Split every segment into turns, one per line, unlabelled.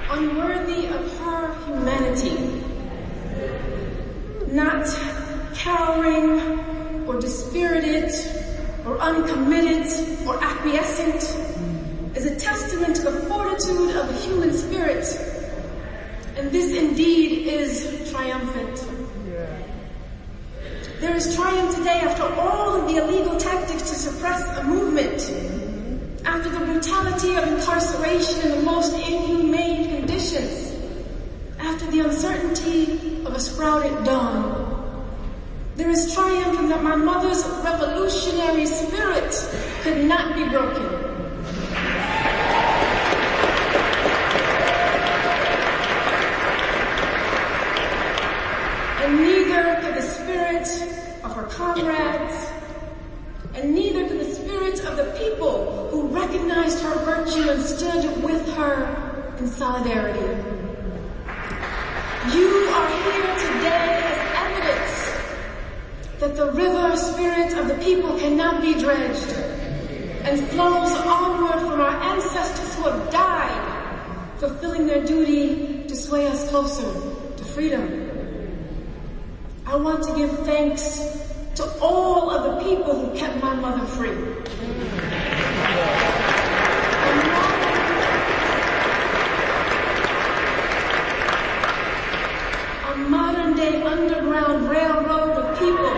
unworthy of her humanity, not cowering or dispirited or uncommitted or acquiescent, is a testament to the fortitude of the human spirit. And this indeed is triumphant. There is triumph today after all of the illegal tactics to suppress a movement, after the brutality of incarceration in the most inhumane conditions, after the uncertainty of a sprouted dawn. There is triumph in that my mother's revolutionary spirit could not be broken. And neither could the spirit of her comrades, and neither could the spirit of the people who recognized her virtue and stood with her in solidarity. You are here today as evidence that the river spirit of the people cannot be dredged and flows onward from our ancestors who have died, fulfilling their duty to sway us closer to freedom. I want to give thanks to all of the people who kept my mother free. A modern-day underground railroad of people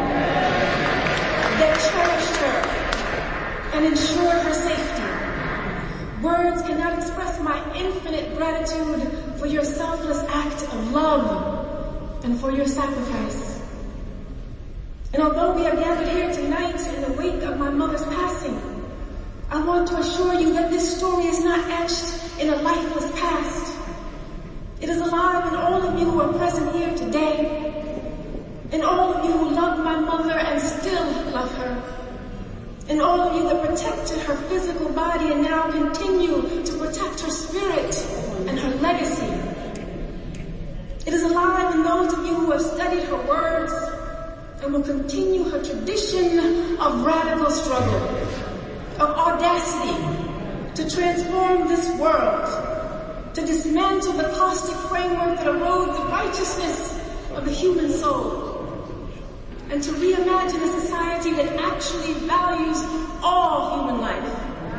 that cherished her and ensured her safety. Words cannot express my infinite gratitude for your selfless act of love and for your sacrifice. And although we are gathered here tonight in the wake of my mother's passing, I want to assure you that this story is not etched in a lifeless past. It is alive in all of you who are present here today, in all of you who loved my mother and still love her, in all of you that protected her physical body and now continue to protect her spirit and her legacy. It is alive in those of you who have studied her words and will continue her tradition of radical struggle, of audacity to transform this world, to dismantle the caustic framework that erodes the righteousness of the human soul, and to reimagine a society that actually values all human life.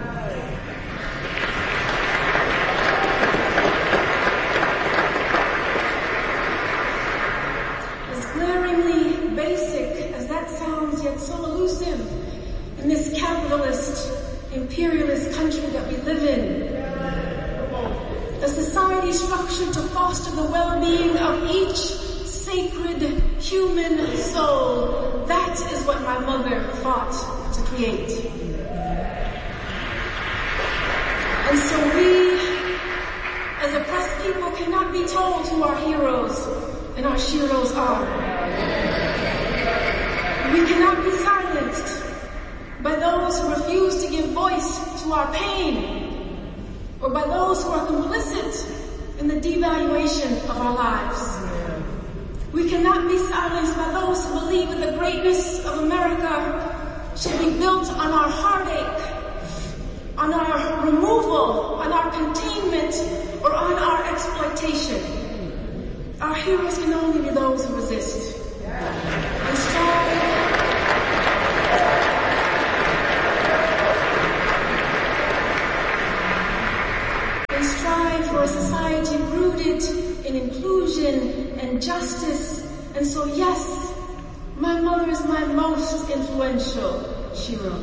Glaringly basic as that sounds, yet so elusive in this capitalist, imperialist country that we live in. A society structured to foster the well-being of each sacred human soul. That is what my mother fought to create. And so we, as oppressed people, cannot be told who our heroes and our sheroes are. We cannot be silenced by those who refuse to give voice to our pain, or by those who are complicit in the devaluation of our lives. We cannot be silenced by those who believe that the greatness of America should be built on our heartache, on our removal, on our containment, or on our exploitation. Our heroes can only be those who resist and strive for a society rooted in inclusion and justice. And so, yes, my mother is my most influential hero.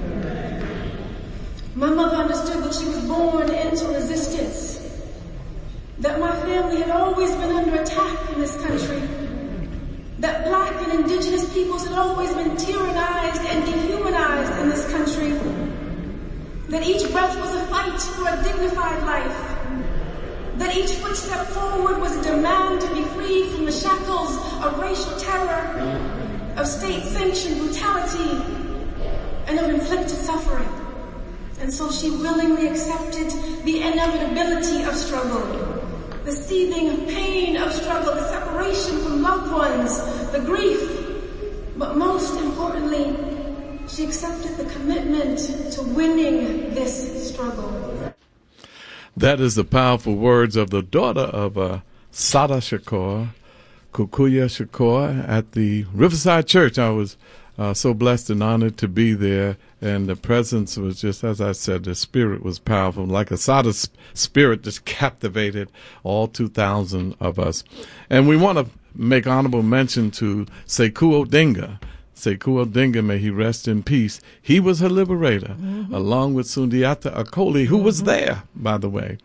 My mother understood that she was born into resistance, that my family had always been under attack in this country, that Black and Indigenous peoples had always been tyrannized and dehumanized in this country, that each breath was a fight for a dignified life, that each footstep forward was a demand to be freed from the shackles of racial terror, of state-sanctioned brutality, and of inflicted suffering. And so she willingly accepted the inevitability of struggle, the seething pain of struggle, the separation from loved ones, the grief. But most importantly, she accepted the commitment to winning this struggle.
That is the powerful words of the daughter of Sada Shakur, Kukuyia Shakur, at the Riverside Church. I was so blessed and honored to be there, and the presence was just, as I said, the spirit was powerful. Like a Sada spirit just captivated all 2,000 of us. And we want to make honorable mention to Sekou Odinga. Sekou Odinga, may he rest in peace. He was her liberator, along with Sundiata Acoli, who was there, by the way.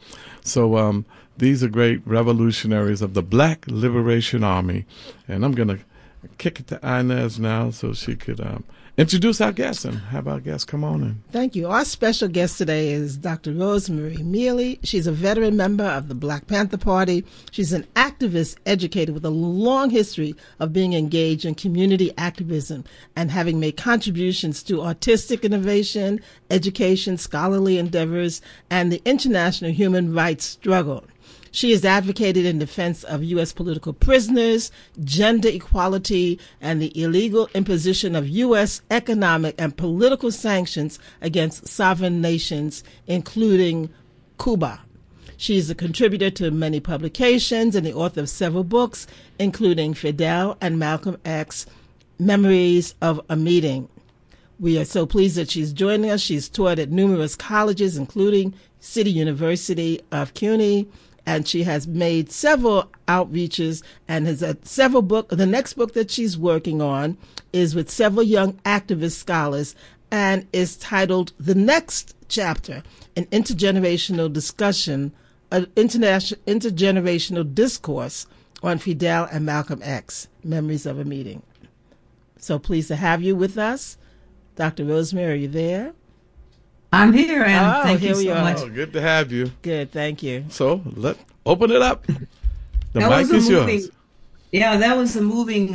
So these are great revolutionaries of the Black Liberation Army. And I'm going to kick it to Inez now so she could introduce our guests and have our guests come on in.
Thank you. Our special guest today is Dr. Rosemary Mealy. She's a veteran member of the Black Panther Party. She's an activist educator with a long history of being engaged in community activism and having made contributions to artistic innovation, education, scholarly endeavors, and the international human rights struggle. She has advocated in defense of U.S. political prisoners, gender equality, and the illegal imposition of U.S. economic and political sanctions against sovereign nations, including Cuba. She is a contributor to many publications and the author of several books, including Fidel and Malcolm X, Memories of a Meeting. We are so pleased that she's joining us. She's taught at numerous colleges, including City University of CUNY, and she has made several outreaches and has had several books. The next book that she's working on is with several young activist scholars and is titled The Next Chapter, an intergenerational discussion, an intergenerational discourse on Fidel and Malcolm X, Memories of a Meeting. So pleased to have you with us. Dr. Rosemary, are you there?
I'm here, and thank you so much.
Oh, good to have you.
Good, thank you.
So let's open it up. The mic is yours.
Yeah, that was a moving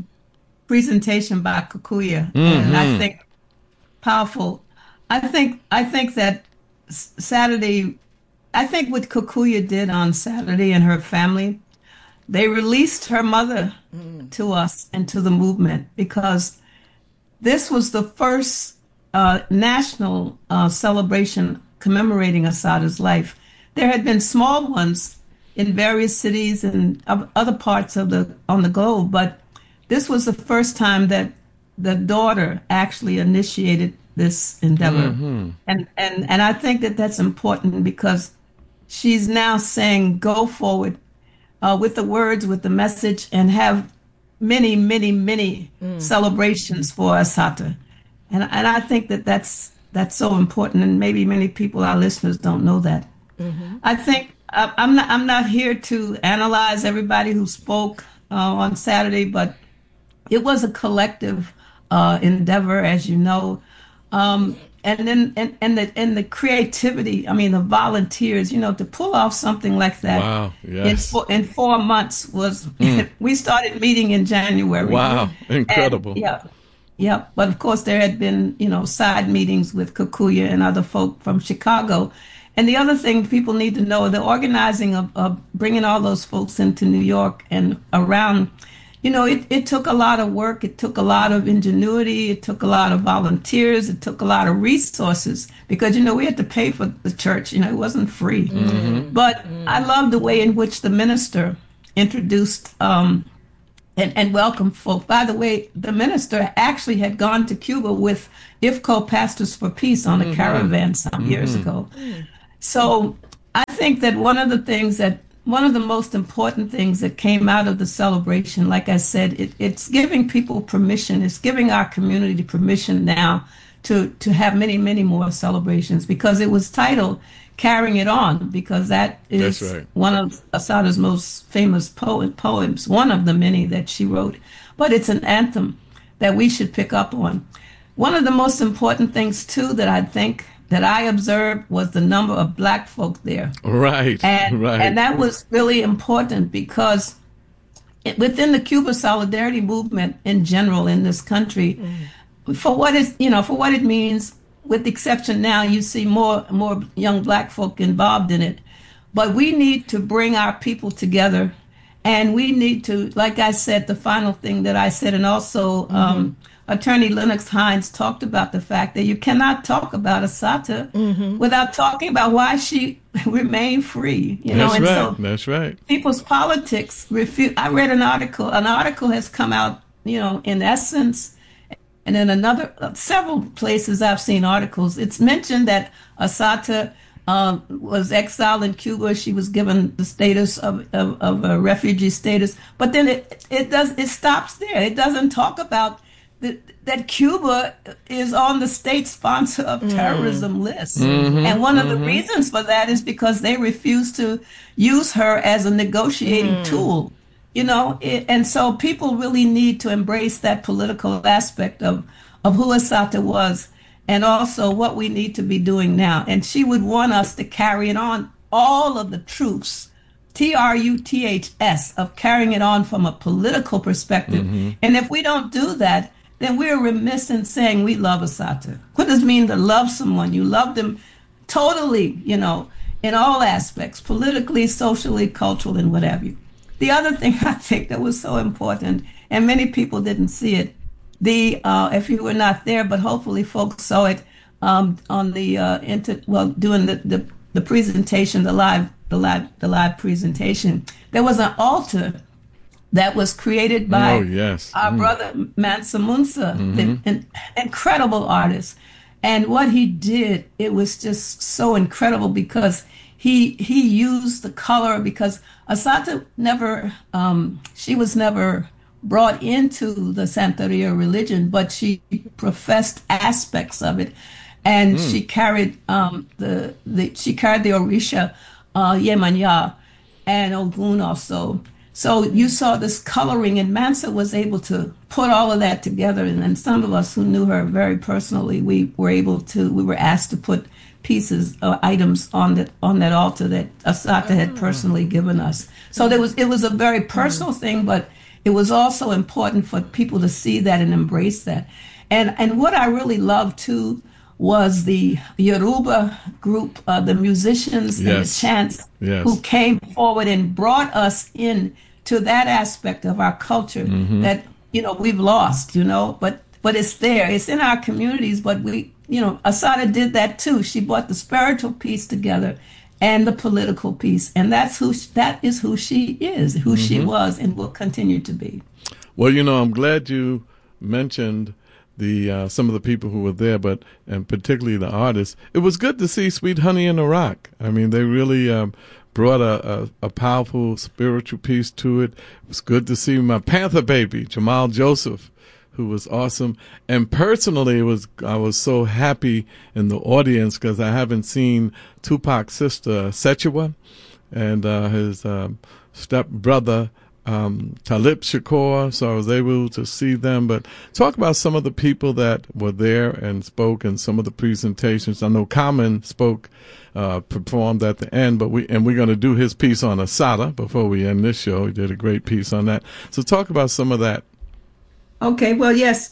presentation by Kukuyia, and I think powerful. I think that Saturday, I think what Kukuyia did on Saturday and her family, they released her mother to us and to the movement, because this was the first national celebration commemorating Assata's life. There had been small ones in various cities and other parts of on the globe, but this was the first time that the daughter actually initiated this endeavor. And I think that that's important, because she's now saying go forward with the words, with the message, and have many, many, many celebrations for Assata. And I think that that's so important, and maybe many people, our listeners, don't know that. I think I'm not here to analyze everybody who spoke on Saturday, but it was a collective endeavor, as you know, and then the creativity. I mean, the volunteers, to pull off something like that.
Wow! Yes.
In 4 months was. We started meeting in January.
Wow! Incredible.
And, yeah, but of course there had been, side meetings with Kukuyia and other folk from Chicago. And the other thing people need to know, the organizing of bringing all those folks into New York and around, it took a lot of work. It took a lot of ingenuity. It took a lot of volunteers. It took a lot of resources, because, we had to pay for the church. It wasn't free. But I love the way in which the minister introduced and welcome folk. By the way, the minister actually had gone to Cuba with IFCO Pastors for Peace on a caravan some years ago. So I think that one of the most important things that came out of the celebration, like I said, it's giving people permission. It's giving our community permission now to have many, many more celebrations, because it was titled Carrying It On, because that is one of Assata's most famous poems, one of the many that she wrote. But it's an anthem that we should pick up on. One of the most important things, too, that I think that I observed was the number of Black folk there.
Right.
And that was really important, because within the Cuba Solidarity movement in general in this country, for what it means, with the exception now, you see more young Black folk involved in it. But we need to bring our people together, and we need to, like I said, the final thing that I said, and also Attorney Lennox Hines talked about the fact that you cannot talk about Assata without talking about why she remained free.
That's right.
People's politics refuse. I read an article. An article has come out, in Essence, and in several places I've seen articles. It's mentioned that Assata was exiled in Cuba. She was given the status of a refugee status, but then it stops there. It doesn't talk about that Cuba is on the state sponsor of terrorism list. And one of the reasons for that is because they refuse to use her as a negotiating tool. And so people really need to embrace that political aspect of who Assata was, and also what we need to be doing now. And she would want us to carry it on, all of the truths, TRUTHS, of carrying it on from a political perspective. And if we don't do that, then we're remiss in saying we love Assata. What does it mean to love someone? You love them totally, in all aspects, politically, socially, cultural, and what have you. The other thing I think that was so important, and many people didn't see it, if you were not there, but hopefully folks saw it on the doing the presentation, the live presentation. There was an altar that was created by our brother Mansa Musa, an incredible artist. And what he did, it was just so incredible because he used the color, because Assata she was never brought into the Santeria religion, but she professed aspects of it, and she carried the Orisha Yemanya and Ogun also. So you saw this coloring, and Mansa was able to put all of that together. And then some of us who knew her very personally, we were asked to put pieces or items on that altar that Assata had personally given us. So it was a very personal thing, but it was also important for people to see that and embrace that. And what I really loved too was the Yoruba group, the musicians and the chants who came forward and brought us in to that aspect of our culture that, we've lost, but it's there. It's in our communities, but Assata did that too. She brought the spiritual piece together and the political piece. And that is who she is, who she was, and will continue to be.
Well, I'm glad you mentioned some of the people who were there, and particularly the artists. It was good to see Sweet Honey in the Rock. I mean, they really brought a powerful spiritual piece to it. It was good to see my Panther baby, Jamal Joseph, who was awesome. And personally, I was so happy in the audience because I haven't seen Tupac's sister, Sechua, and his stepbrother, Talib Shakur, so I was able to see them. But talk about some of the people that were there and spoke, and some of the presentations. I know Common performed at the end, but we're going to do his piece on Assata before we end this show. He did a great piece on that. So talk about some of that.
Okay, well, yes.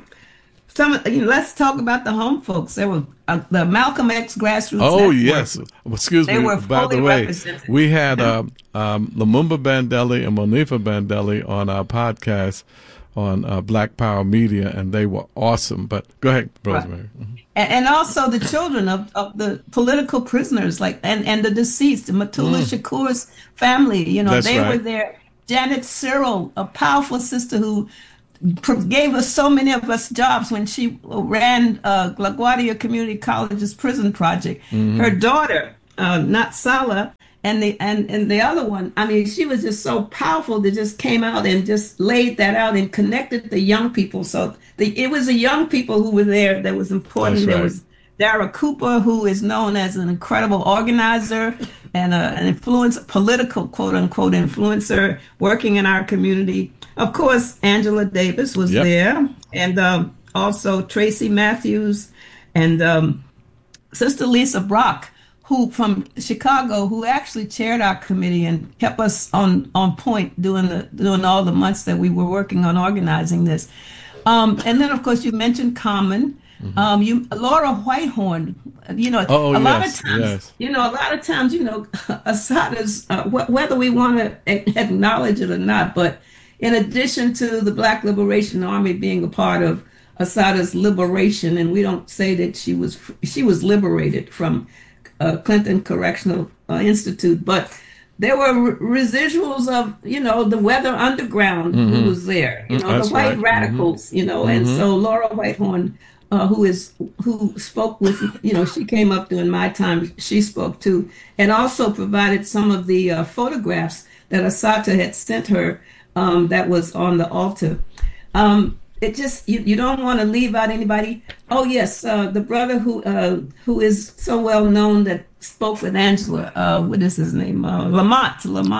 Let's talk about the home folks. There were the Malcolm X grassroots.
Oh,
network.
yes. Excuse me. By the way, we had Lumumba Bandeli and Monifa Bandeli on our podcast on Black Power Media, and they were awesome. But go ahead, Rosemary.
Right. And also the children of the political prisoners, and the deceased, Matula Shakur's family. They were there. Janet Cyril, a powerful sister who gave us so many of us jobs when she ran LaGuardia Community College's prison project. Her daughter, Natsala, and the other one, I mean, she was just so powerful that just came out and just laid that out and connected the young people. So it was the young people who were there that was important. There was Dara Cooper, who is known as an incredible organizer and an political, quote unquote, influencer working in our community. Of course, Angela Davis was there, and also Tracy Matthews and Sister Lisa Brock, who from Chicago, who actually chaired our committee and kept us on point during all the months that we were working on organizing this. And then, of course, you mentioned Common. Laura Whitehorn, a lot of times, Assata's, whether we want to acknowledge it or not, but in addition to the Black Liberation Army being a part of Asada's liberation, and we don't say that she was liberated from Clinton Correctional Institute, but there were residuals of, the Weather Underground who was there,
That's
the white
right.
radicals, and so Laura Whitehorn, who spoke with, she came up during my time, she spoke too, and also provided some of the photographs that Assata had sent her that was on the altar. It just, you don't want to leave out anybody. Oh yes, the brother who is so well known that spoke with Angela. What is his name? Lamont.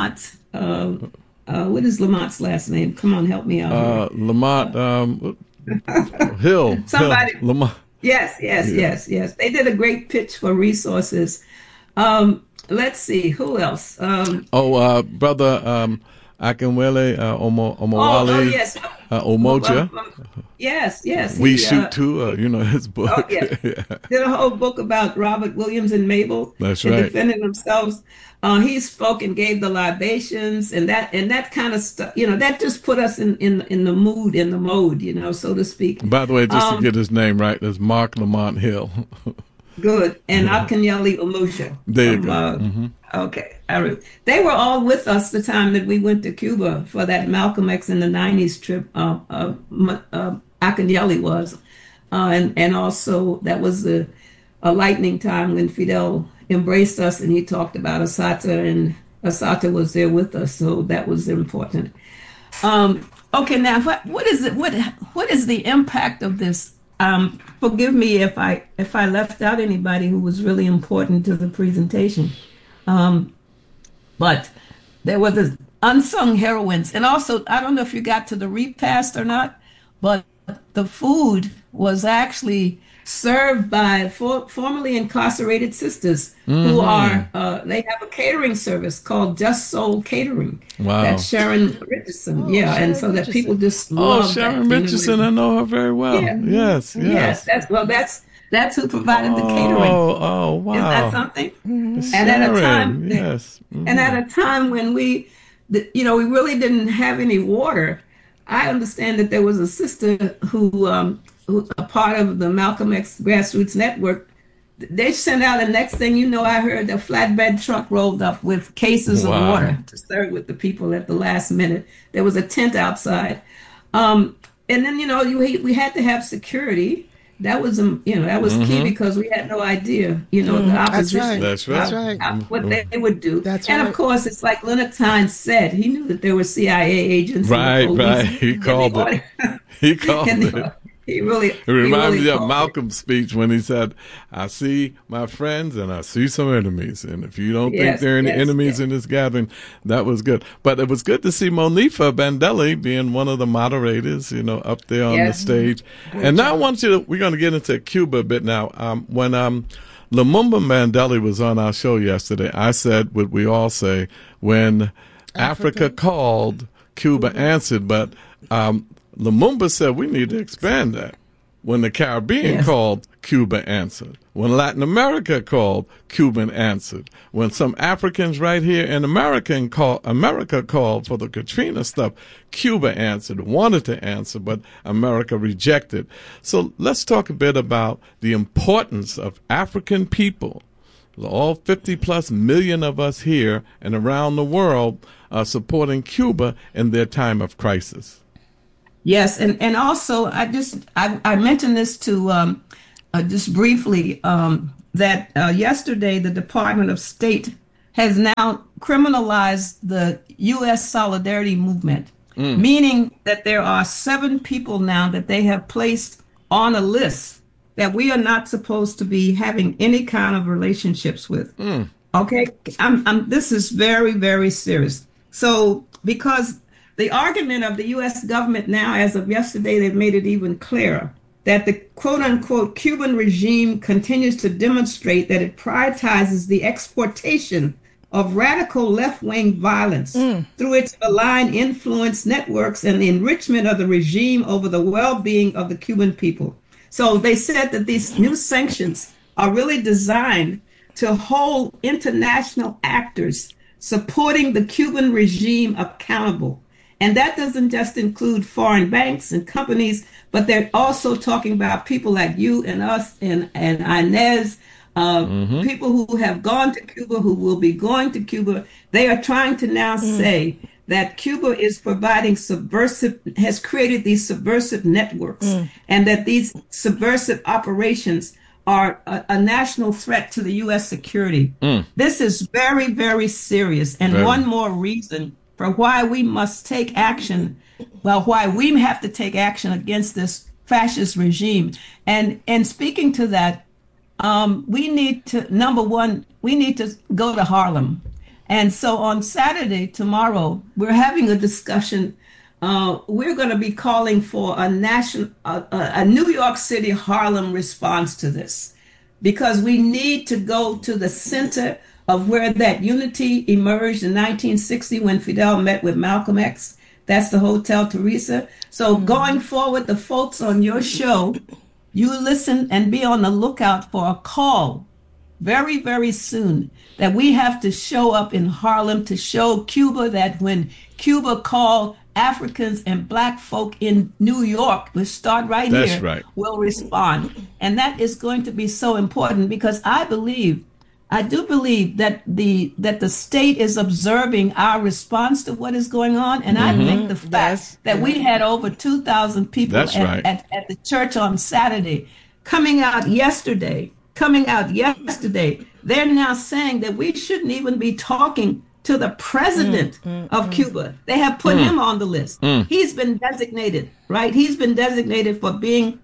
What is Lamont's last name? Come on, help me out.
Lamont Hill.
Somebody.
Hill, Lamont.
Yes. They did a great pitch for resources. Let's see, who else?
Brother Akinwele Omowale.
Yes.
Omoja.
Yes.
We Shoot Too, his book.
Oh, yes. Did a whole book about Robert Williams and Mabel.
That's right.
Defending themselves. He spoke and gave the libations and that kind of stuff. That just put us in the mood, in the mode, so to speak.
By the way, just to get his name right, it's Mark Lamont Hill.
Good. And Akinyele Umusha.
There you go.
Okay. They were all with us the time that we went to Cuba for that Malcolm X in the 90s trip. Akinyele was. And also that was a lightning time when Fidel embraced us and he talked about Assata, and Assata was there with us. So that was important. Okay. Now what is it? What is the impact of this? Forgive me if I left out anybody who was really important to the presentation. But there were the unsung heroines. And also, I don't know if you got to the repast or not, but the food was actually served by formerly incarcerated sisters who are, they have a catering service called Just Soul Catering.
Wow.
That's Sharon Richardson. And so that people just love
Sharon Richardson, I know her very well.
Yeah.
Yes.
That's who provided the catering.
Oh, wow.
Isn't that something?
Sharon,
And at a time,
yes.
and at a time when we really didn't have any water, I understand that there was a sister who a part of the Malcolm X Grassroots Network. They sent out, the next thing you know, I heard a flatbed truck rolled up with cases of water to serve with the people at the last minute. There was a tent outside. And then, we had to have security. That was, that was key because we had no idea, the opposition.
That's right.
What they would do.
That's
and
right.
of course, it's like Leonard Tynes said, he knew that there were CIA agents.
Right. He called it. He called it.
He really.
It reminds me of
called
Malcolm's speech when he said, "I see my friends and I see some enemies, and if you don't think there are any enemies in this gathering, that was good." But it was good to see Monifa Bandeli being one of the moderators, up there on the stage. And now we're going to get into Cuba a bit now. When Lumumba Bandeli was on our show yesterday, I said what we all say: when Africa called, Cuba answered. But Lumumba said we need to expand that. When the Caribbean called, Cuba answered. When Latin America called, Cuban answered. When some Africans right here in America called for the Katrina stuff, Cuba answered, wanted to answer, but America rejected. So let's talk a bit about the importance of African people, all 50 plus million of us here and around the world, supporting Cuba in their time of crisis.
Yes, and also I mentioned this to just briefly that yesterday the Department of State has now criminalized the U.S. Solidarity Movement, meaning that there are 7 people now that they have placed on a list that we are not supposed to be having any kind of relationships with. Okay, this is very, very serious. So because the argument of the U.S. government now, as of yesterday, they've made it even clearer that the quote-unquote Cuban regime continues to demonstrate that it prioritizes the exportation of radical left-wing violence through its malign influence networks and the enrichment of the regime over the well-being of the Cuban people. So they said that these new sanctions are really designed to hold international actors supporting the Cuban regime accountable. And that doesn't just include foreign banks and companies, but they're also talking about people like you and us and Inez, people who have gone to Cuba, who will be going to Cuba. They are trying to now say that Cuba is providing has created these subversive networks, and that these subversive operations are a national threat to the U.S. security. This is very, very serious. And one more reason for why we must take action, why we have to take action against this fascist regime. And speaking to that, we need to, number one, we need to go to Harlem. And so on Saturday, tomorrow, we're having a discussion. We're going to be calling for a New York City Harlem response to this, because we need to go to the center of where that unity emerged in 1960 when Fidel met with Malcolm X. That's the Hotel Teresa. So going forward, the folks on your show, you listen and be on the lookout for a call very, very soon that we have to show up in Harlem to show Cuba that when Cuba called Africans and Black folk in New York, we'll start right
That's
here,
right.
will respond. And that is going to be so important, because I do believe that the state is observing our response to what is going on. And I think the fact that we had over 2,000 people at the church on Saturday coming out yesterday, they're now saying that we shouldn't even be talking to the president of Cuba. They have put him on the list. He's been designated, right? He's been designated for being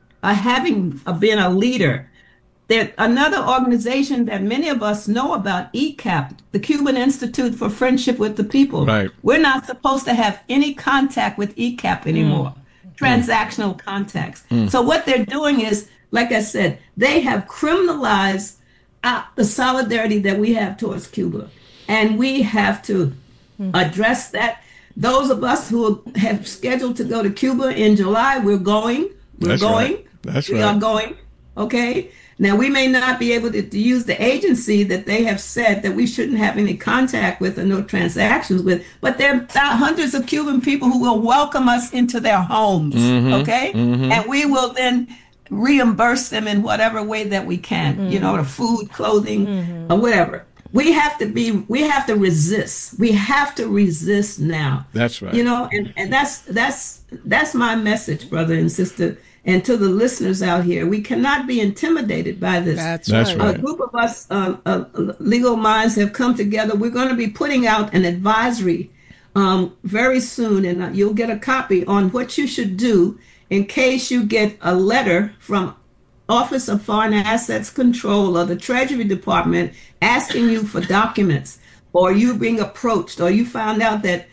a leader. There's another organization that many of us know about, ECAP, the Cuban Institute for Friendship with the People.
Right.
We're not supposed to have any contact with ECAP anymore, transactional contacts. So what they're doing is, like I said, they have criminalized the solidarity that we have towards Cuba. And we have to address that. Those of us who have scheduled to go to Cuba in July, we're going. We are going. Okay. Now, we may not be able to use the agency that they have said that we shouldn't have any contact with or no transactions with, but there are hundreds of Cuban people who will welcome us into their homes. Okay. And we will then reimburse them in whatever way that we can, the food, clothing, or whatever. We have to resist. We have to resist now.
That's right.
And that's my message, brother and sister, and to the listeners out here. We cannot be intimidated by this.
That's right.
A group of us, legal minds, have come together. We're going to be putting out an advisory very soon, and you'll get a copy on what you should do in case you get a letter from Office of Foreign Assets Control or the Treasury Department asking you for documents, or you being approached, or you found out that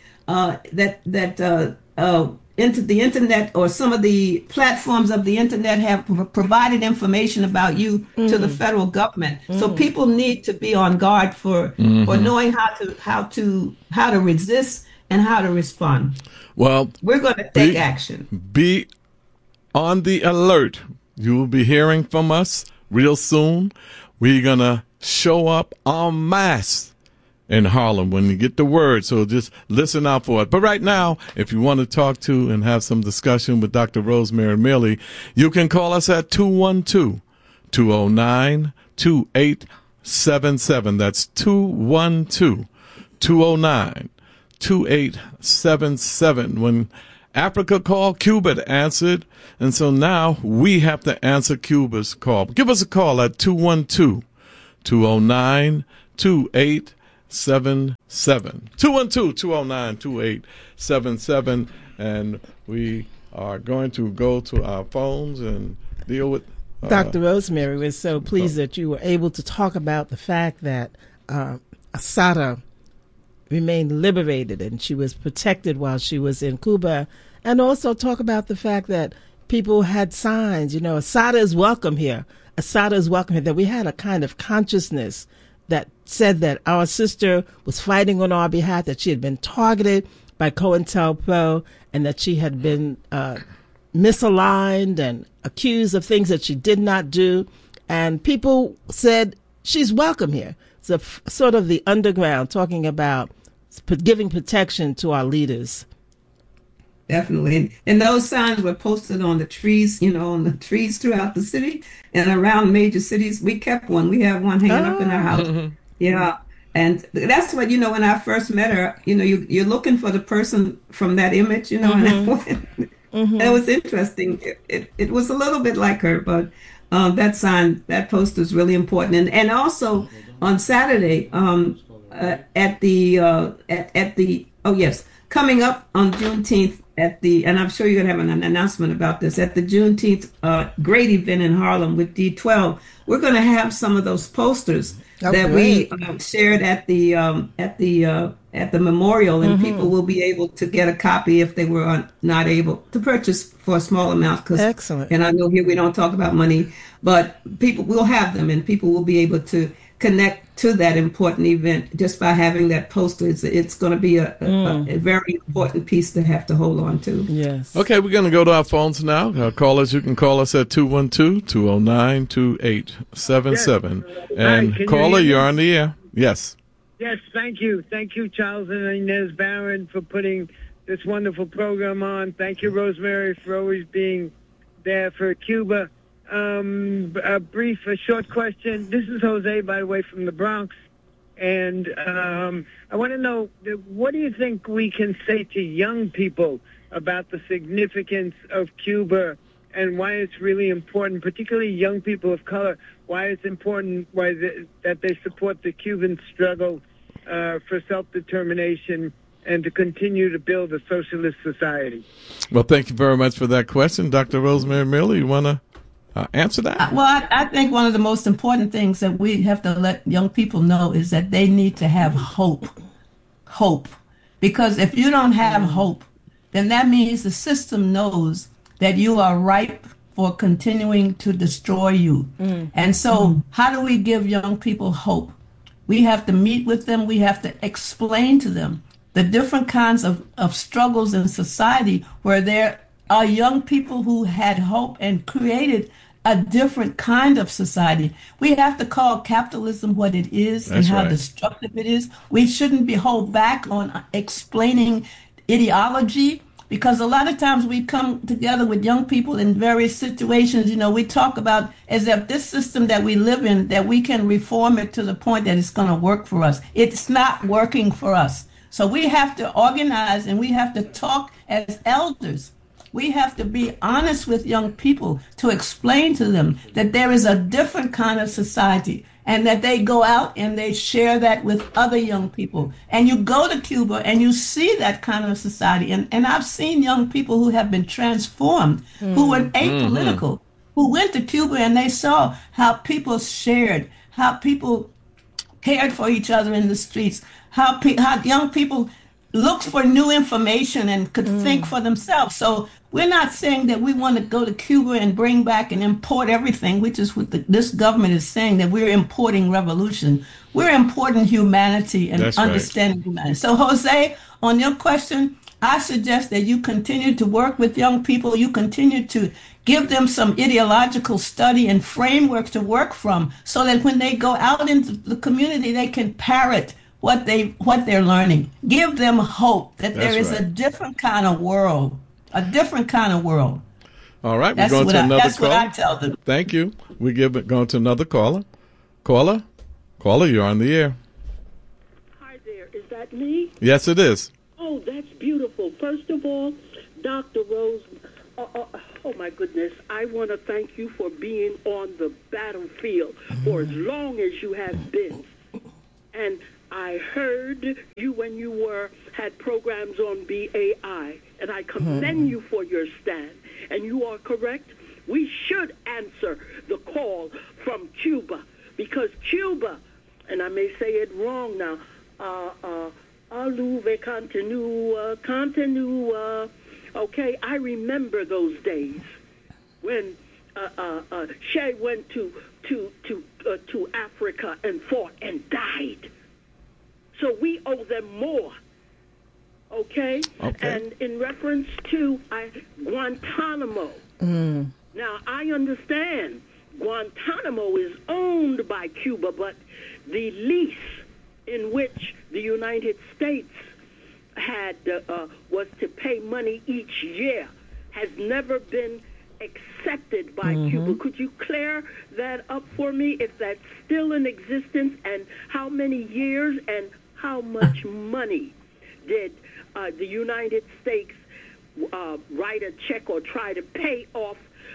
into the internet or some of the platforms of the internet have provided information about you to the federal government. So people need to be on guard for knowing how to resist and how to respond.
Well,
we're going to take action.
Be on the alert. You will be hearing from us real soon. We're going to show up en masse in Harlem when you get the word. So just listen out for it. But right now, if you want to talk to and have some discussion with Dr. Rosemary Mealy, you can call us at 212-209-2877. That's 212-209-2877. When Africa called, Cuba answered, and so now we have to answer Cuba's call. Give us a call at 212-209-2877. 212-209-2877, and we are going to go to our phones and deal with
Dr. Rosemary. We're so pleased that you were able to talk about the fact that Assata remained liberated and she was protected while she was in Cuba, and also talk about the fact that people had signs, Assata is welcome here. Assata is welcome here, that we had a kind of consciousness that said that our sister was fighting on our behalf, that she had been targeted by COINTELPRO, and that she had been misaligned and accused of things that she did not do. And people said, she's welcome here. So sort of the underground talking about giving protection to our leaders.
definitely. And those signs were posted on the trees, on the trees throughout the city and around major cities. We kept one. We have one hanging up in our house. Yeah. And that's what, when I first met her, you're looking for the person from that image, and it was interesting. It was a little bit like her, but that sign, that post is really important. And also on Saturday, coming up on Juneteenth and I'm sure you're going to have an announcement about this, at the Juneteenth great event in Harlem with D12, we're going to have some of those posters that we shared at the memorial, and people will be able to get a copy if they were not able to purchase for a small amount.
Excellent.
And I know here we don't talk about money, but people will have them, and people will be able to connect to that important event just by having that poster. It's going to be a very important piece to have to hold on to.
Yes.
Okay, we're going to go to our phones now. Callers, you can call us at 212-209-2877.
Yes.
And
Hi,
caller, you're on the air. Yes.
Yes, thank you. Thank you, Charles and Inez Barron, for putting this wonderful program on. Thank you, Rosemary, for always being there for Cuba. A short question. This is Jose, by the way, from the Bronx. And I want to know, what do you think we can say to young people about the significance of Cuba and why it's really important, particularly young people of color, why it's important that they support the Cuban struggle for self-determination and to continue to build a socialist society?
Well, thank you very much for that question. Dr. Rosemary Miller, you want to answer that?
Well, I think one of the most important things that we have to let young people know is that they need to have hope. Hope. Because if you don't have hope, then that means the system knows that you are ripe for continuing to destroy you. And so how do we give young people hope? We have to meet with them. We have to explain to them the different kinds of struggles in society where there are young people who had hope and created a different kind of society. We have to call capitalism what it is and how destructive it is. We shouldn't be held back on explaining ideology, because a lot of times we come together with young people in various situations. We talk about as if this system that we live in, that we can reform it to the point that it's going to work for us. It's not working for us. So we have to organize, and we have to talk as elders. We have to be honest with young people to explain to them that there is a different kind of society, and that they go out and they share that with other young people. And you go to Cuba and you see that kind of society. And I've seen young people who have been transformed, who were apolitical, who went to Cuba and they saw how people shared, how people cared for each other in the streets, how young people looked for new information and could think for themselves. So we're not saying that we want to go to Cuba and bring back and import everything, which is what this government is saying, that we're importing revolution. We're importing humanity and understanding humanity. So, Jose, on your question, I suggest that you continue to work with young people. You continue to give them some ideological study and framework to work from, so that when they go out into the community, they can parrot what they're learning. Give them hope that there is a different kind of world, a different kind of world.
All right, we're going to another
that's
caller.
What I tell them.
Thank you. Going to another caller. Caller, you're on the air.
Hi there. Is that me?
Yes, it is.
Oh, that's beautiful. First of all, Dr. Rose, oh my goodness, I want to thank you for being on the battlefield for as long as you have been. And I heard you when you had programs on BAI, and I commend you for your stand. And you are correct. We should answer the call from Cuba, because Cuba, and I may say it wrong now, Aluve continue, okay, I remember those days when Che went to Africa and fought and died. So we owe them more, okay? And in reference to Guantanamo, now I understand Guantanamo is owned by Cuba, but the lease in which the United States was to pay money each year has never been accepted by Cuba. Could you clear that up for me, if that's still in existence, and how many years and how much money did the United States write a check or try to pay off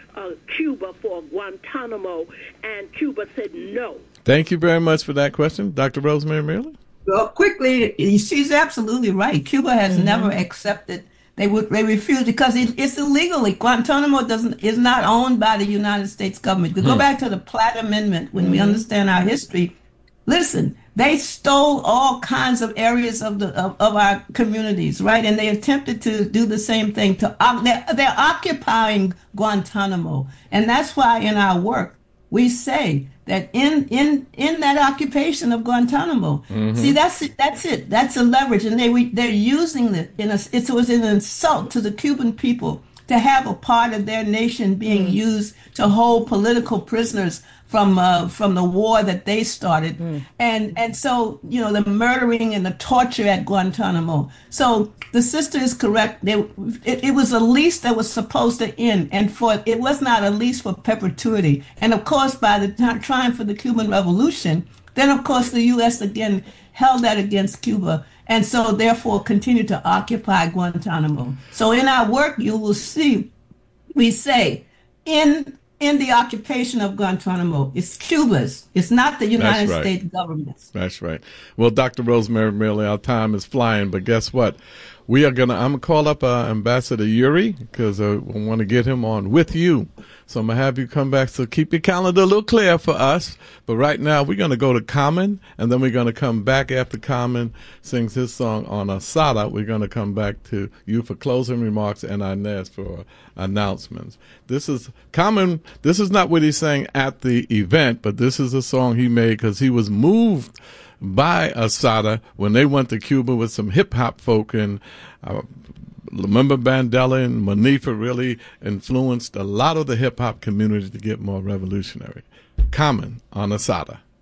Cuba for Guantanamo, and Cuba said no?
Thank you very much for that question. Dr. Rosemary Mealy?
Well, quickly, she's absolutely right. Cuba has never accepted. They refuse because it's illegally. Guantanamo is not owned by the United States government. We go back to the Platt Amendment when we understand our history. Listen, they stole all kinds of areas of our communities, right? And they attempted to do the same thing. They're occupying Guantanamo, and that's why in our work we say that in that occupation of Guantanamo, see, that's it. That's a leverage, and they're using it it was an insult to the Cuban people to have a part of their nation being used to hold political prisoners from the war that they started, and so the murdering and the torture at Guantanamo. So the sister is correct. It was a lease that was supposed to end, and it was not a lease for perpetuity. And of course, by the triumph of the Cuban Revolution, then of course the U.S. again held that against Cuba, and so therefore continued to occupy Guantanamo. So in our work, you will see we say in the occupation of Guantanamo, it's Cuba's. It's not the United States government's.
That's right. Well, Dr. Rosemary Mealy, our time is flying, but guess what? I'm gonna call up Ambassador Yuri because I want to get him on with you. So I'm gonna have you come back. So keep your calendar a little clear for us. But right now we're gonna go to Common, and then we're gonna come back after Common sings his song on Asada. We're gonna come back to you for closing remarks and Inez for announcements. This is Common. This is not what he's saying at the event, but this is a song he made because he was moved by Asada when they went to Cuba with some hip hop folk, and remember Mandela and Manifa really influenced a lot of the hip hop community to get more revolutionary. Common on Asada.